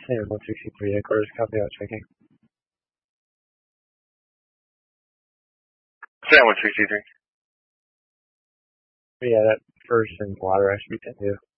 Sam 163 headquarters, copy out checking. Sam 163. Yeah, that first and water I should be 10-2.